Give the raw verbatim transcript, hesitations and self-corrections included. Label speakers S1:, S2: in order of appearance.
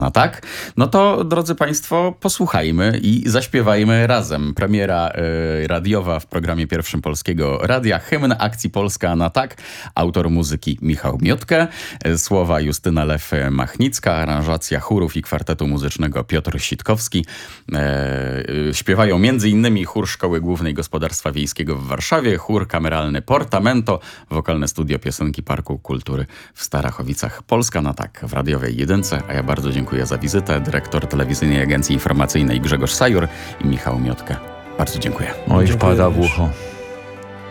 S1: No tak? No to, drodzy Państwo, posłuchajmy i zaśpiewajmy razem. Premiera y, radiowa w programie Pierwszym Polskiego Radia. Hymn akcji Polska na tak. Autor muzyki Michał Miotkę. Y, słowa Justyna Lew-Machnicka. Aranżacja chórów i kwartetu muzycznego Piotr Sitkowski. Y, y, śpiewają między innymi chór Szkoły Głównej Gospodarstwa Wiejskiego w Warszawie, chór kameralny Portamento, wokalne studio piosenki Parku Kultury w Starachowicach. Polska na tak w radiowej jedynce, a ja bardzo dziękuję za wizytę. Dyrektor Telewizyjnej Agencji Informacyjnej Grzegorz Sajur i Michał Miotka. Bardzo dziękuję.
S2: Oj, wpada w ucho.